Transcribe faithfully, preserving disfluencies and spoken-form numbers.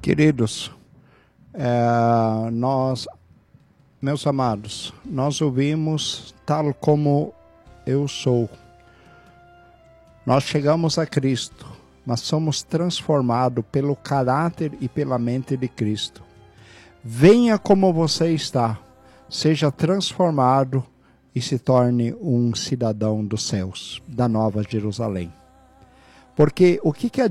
Queridos, é, nós, meus amados, nós ouvimos tal como eu sou. Nós chegamos a Cristo, mas somos transformados pelo caráter e pela mente de Cristo. Venha como você está, seja transformado e se torne um cidadão dos céus, da Nova Jerusalém. Porque o que, que